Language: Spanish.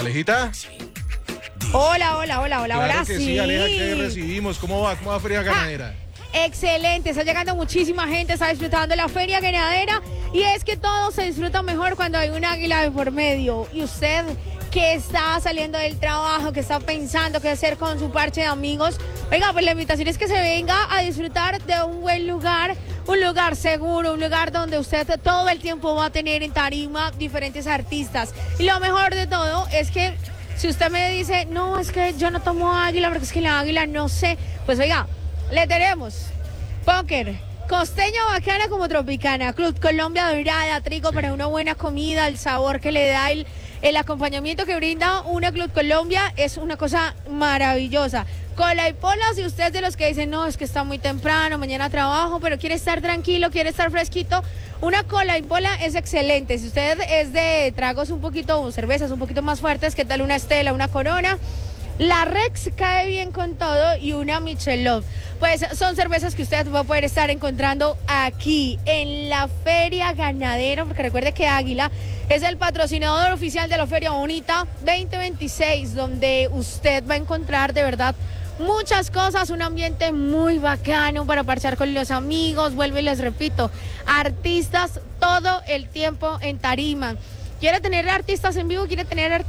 Alejita. Hola, Claro ahora que sí. sí, Aleja, ¿qué recibimos? ¿Cómo va? ¿Cómo va Feria Ganadera? Excelente, está llegando muchísima gente, está disfrutando la feria ganadera y es que todo se disfruta mejor cuando hay un águila de por medio. Y usted que está saliendo del trabajo, que está pensando qué hacer con su parche de amigos, oiga, pues la invitación es que se venga a disfrutar de un buen lugar, un lugar seguro, un lugar donde usted todo el tiempo va a tener en tarima diferentes artistas. Y lo mejor de todo es que si usted me dice, no, es que yo no tomo águila porque es que la águila no sé, pues oiga, le tenemos póker, costeña bacana como tropicana, Club Colombia dorada, trigo para una buena comida, el sabor que le da el acompañamiento que brinda una Club Colombia es una cosa maravillosa. Cola y pola, si usted es de los que dicen, no, es que está muy temprano, mañana trabajo, pero quiere estar tranquilo, quiere estar fresquito, una cola y pola es excelente. Si usted es de tragos un poquito, o cervezas un poquito más fuertes, ¿qué tal una Estela, una Corona? La Rex cae bien con todo y una Michelob. Pues son cervezas que usted va a poder estar encontrando aquí en la Feria Ganadera, porque recuerde que Águila es el patrocinador oficial de la Feria Bonita 2026, donde usted va a encontrar de verdad muchas cosas, un ambiente muy bacano para parchar con los amigos. Vuelvo y les repito, artistas todo el tiempo en tarima. ¿Quiere tener artistas en vivo? ¿Quiere tener artistas?